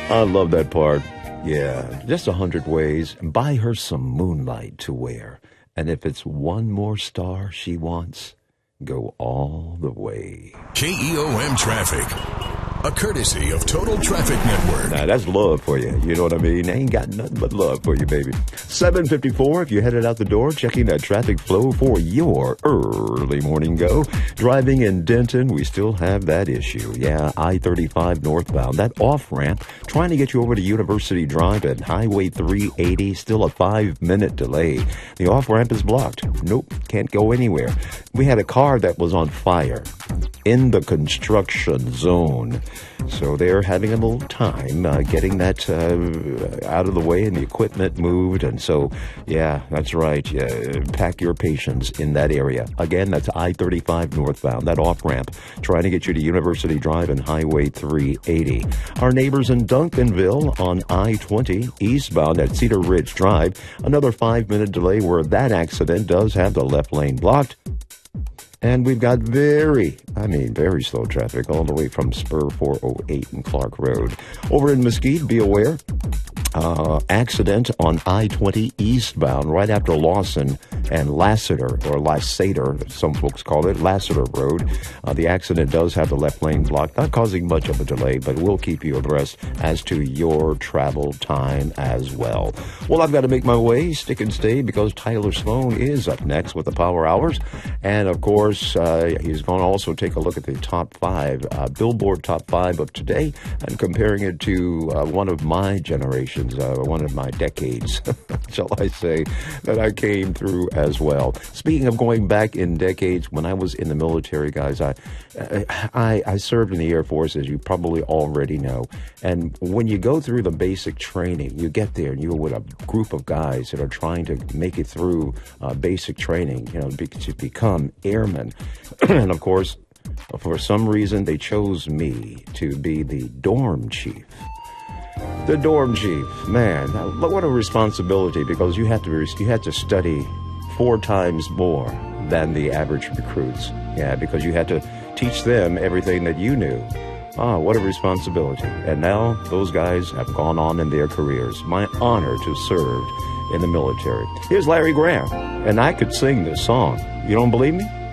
I love that part. Yeah, just 100 ways. Buy her some moonlight to wear. And if it's one more star she wants, go all the way. KEOM Traffic. A courtesy of Total Traffic Network. Now, that's love for you. You know what I mean? Ain't got nothing but love for you, baby. 7:54, if you headed out the door, checking that traffic flow for your early morning go. Driving in Denton, we still have that issue. Yeah, I-35 northbound. That off-ramp, trying to get you over to University Drive at Highway 380, still a 5-minute delay. The off-ramp is blocked. Nope, can't go anywhere. We had a car that was on fire in the construction zone. So they're having a little time getting that out of the way and the equipment moved. And so, yeah, that's right. Yeah, pack your patience in that area. Again, that's I-35 northbound, that off-ramp, trying to get you to University Drive and Highway 380. Our neighbors in Duncanville on I-20 eastbound at Cedar Ridge Drive, another 5-minute delay where that accident does have the left lane blocked. And we've got very slow traffic all the way from Spur 408 and Clark Road. Over in Mesquite, be aware, accident on I-20 eastbound right after Lawson and Lassiter, or Lasseter, some folks call it, Lassiter Road. The accident does have the left lane blocked, not causing much of a delay, but will keep you abreast as to your travel time as well. Well, I've got to make my way, stick and stay, because Tyler Sloan is up next with the Power Hours. And, of course, he's going to also take a look at the top 5, Billboard top 5 of today, and comparing it to one of my generations, one of my decades, shall I say, that I came through as well. Speaking of going back in decades, when I was in the military, guys, I served in the Air Force, as you probably already know. And when you go through the basic training, you get there and you're with a group of guys that are trying to make it through basic training, to become airmen. And of course, for some reason, they chose me to be the dorm chief. The dorm chief, man, what a responsibility, because you had to study 4 times more than the average recruits. Yeah, because you had to teach them everything that you knew. What a responsibility. And now those guys have gone on in their careers. My honor to serve in the military. Here's Larry Graham, and I could sing this song. You don't believe me?